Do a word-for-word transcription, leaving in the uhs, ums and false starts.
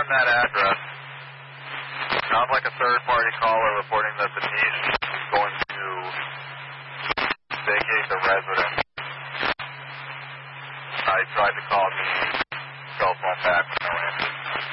that address. Sounds like a third-party caller reporting that the need is going to vacate the residence. I tried to call the cell phone back with no answer.